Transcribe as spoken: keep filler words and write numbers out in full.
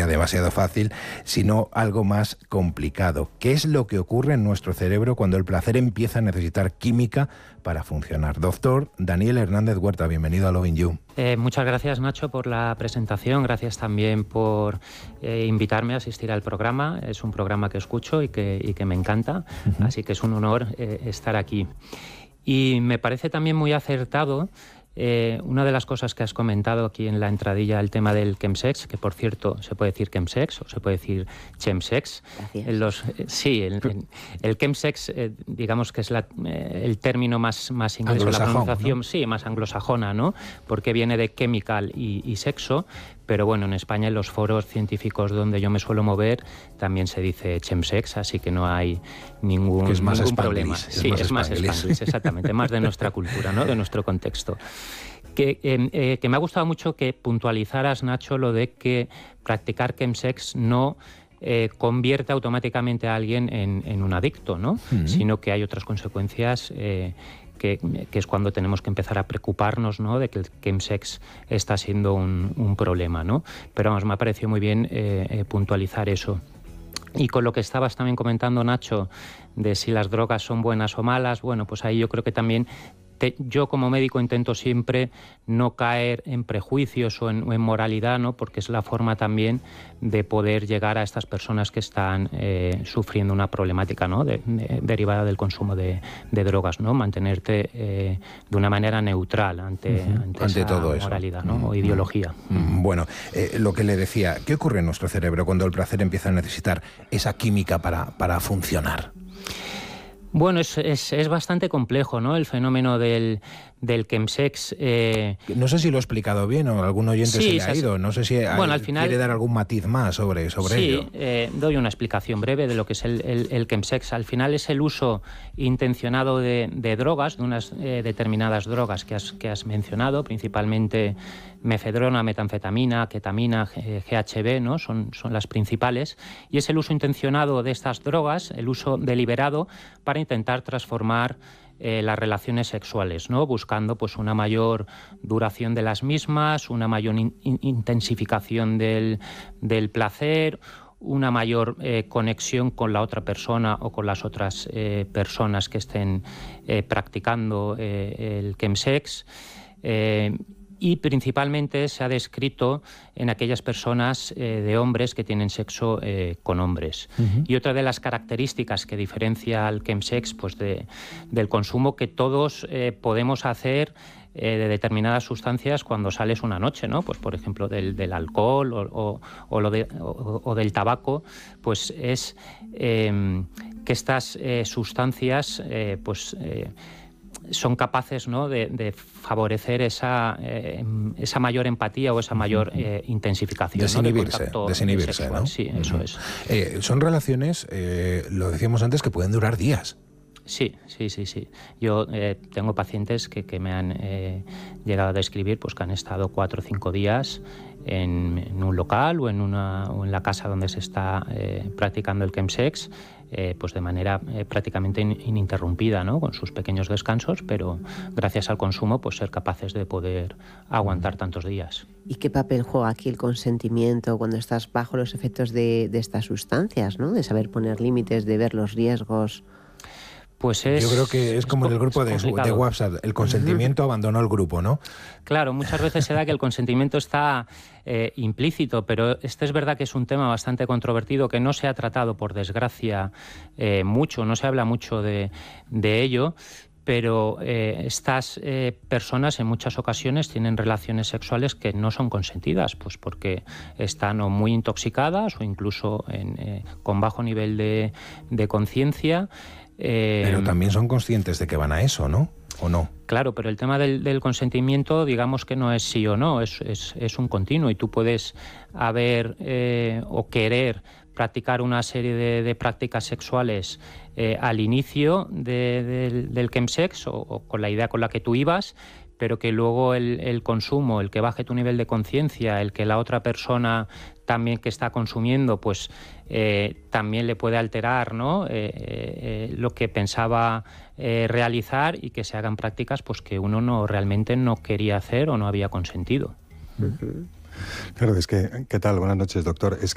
sea demasiado fácil, sino algo más complicado. ¿Qué es lo que ocurre en nuestro cerebro cuando el placer empieza a necesitar química para funcionar? Doctor Daniel Hernández Huerta, bienvenido a Loving You. Eh, muchas gracias, Nacho, por la presentación. Gracias también por eh, invitarme a asistir al programa. Es un programa que escucho y que, y que me encanta, uh-huh. Así que es un honor eh, estar aquí. Y me parece también muy acertado Eh, una de las cosas que has comentado aquí en la entradilla, el tema del chemsex, que por cierto se puede decir chemsex o se puede decir chemsex. En los, eh, sí, el, el, el chemsex, eh, digamos que es la, eh, el término más, más inglés, la pronunciación, ¿no? Sí, más anglosajona, ¿no? Porque viene de chemical y, y sexo. Pero bueno, en España, en los foros científicos donde yo me suelo mover, también se dice chemsex, así que no hay ningún, que es más ningún problema. Es sí, más es más spanglish, exactamente, más de nuestra cultura, ¿no? De nuestro contexto. Que, eh, eh, que me ha gustado mucho que puntualizaras, Nacho, lo de que practicar chemsex no eh, convierte automáticamente a alguien en, en un adicto, ¿no? Mm-hmm. Sino que hay otras consecuencias eh, Que, que es cuando tenemos que empezar a preocuparnos, ¿no?, de que el chemsex está siendo un, un problema, ¿no? Pero vamos, me ha parecido muy bien eh, eh, puntualizar eso. Y con lo que estabas también comentando, Nacho, de si las drogas son buenas o malas, bueno, pues ahí yo creo que también te, yo como médico intento siempre no caer en prejuicios o en, o en moralidad, ¿no?, porque es la forma también de poder llegar a estas personas que están eh, sufriendo una problemática, ¿no?, de, de, derivada del consumo de, de drogas, ¿no? Mantenerte eh, de una manera neutral ante, uh-huh. ante, ante esa todo eso. moralidad, ¿no? Uh-huh. O ideología. Uh-huh. Bueno, eh, lo que le decía, ¿qué ocurre en nuestro cerebro cuando el placer empieza a necesitar esa química para, para funcionar? Bueno, es, es, es bastante complejo, ¿no?, el fenómeno del, del chemsex. Eh... No sé si lo he explicado bien o algún oyente sí, se le ha ido. No sé si bueno, al final, quiere dar algún matiz más sobre, sobre sí, ello. Sí, eh, doy una explicación breve de lo que es el, el, el chemsex. Al final es el uso intencionado de, de drogas, de unas eh, determinadas drogas que has, que has mencionado, principalmente mefedrona, metanfetamina, ketamina, G H B, ¿no? Son, son las principales. Y es el uso intencionado de estas drogas, el uso deliberado, para intentar transformar eh, las relaciones sexuales, ¿no? Buscando pues una mayor duración de las mismas, una mayor in, in, intensificación del, del placer, una mayor eh, conexión con la otra persona o con las otras eh, personas que estén eh, practicando eh, el chemsex. Eh, Y principalmente se ha descrito en aquellas personas eh, de hombres que tienen sexo eh, con hombres. Uh-huh. Y otra de las características que diferencia al chemsex pues de, del consumo que todos eh, podemos hacer eh, de determinadas sustancias cuando sales una noche, ¿no? Pues por ejemplo del, del alcohol o, o, o, lo de, o, o del tabaco, pues es eh, que estas eh, sustancias eh, pues eh, son capaces, ¿no?, de, de favorecer esa, eh, esa mayor empatía o esa mayor eh, intensificación. Desinhibirse, ¿no?, de desinhibirse, ¿no? Sí, eso uh-huh. es. Eh, son relaciones, eh, lo decíamos antes, que pueden durar días. Sí, sí, sí, sí. Yo eh, tengo pacientes que, que me han eh, llegado a describir pues, que han estado cuatro o cinco días en, en un local o en, una, o en la casa donde se está eh, practicando el chemsex, eh, pues de manera eh, prácticamente in, ininterrumpida, ¿no?, con sus pequeños descansos, pero gracias al consumo pues ser capaces de poder aguantar tantos días. ¿Y qué papel juega aquí el consentimiento cuando estás bajo los efectos de, de estas sustancias, ¿no?, de saber poner límites, de ver los riesgos? Pues es, Yo creo que es, es como en el grupo de, de WhatsApp, el consentimiento abandonó el grupo, ¿no? Claro, muchas veces se da que el consentimiento está eh, implícito, pero este es verdad que es un tema bastante controvertido que no se ha tratado, por desgracia, eh, mucho, no se habla mucho de, de ello, pero eh, estas eh, personas en muchas ocasiones tienen relaciones sexuales que no son consentidas, pues porque están o muy intoxicadas o incluso en, eh, con bajo nivel de, de conciencia. Eh, pero también son conscientes de que van a eso, ¿no? ¿O no? Claro, pero el tema del, del consentimiento, digamos que no es sí o no, es, es, es un continuo y tú puedes haber eh, o querer practicar una serie de, de prácticas sexuales eh, al inicio de, de, del chemsex o, o con la idea con la que tú ibas, pero que luego el, el consumo, el que baje tu nivel de conciencia, el que la otra persona también que está consumiendo, pues eh, también le puede alterar, ¿no?, eh, eh, lo que pensaba eh, realizar y que se hagan prácticas pues que uno no realmente no quería hacer o no había consentido. Uh-huh. Claro, es que, ¿qué tal? Buenas noches, doctor. Es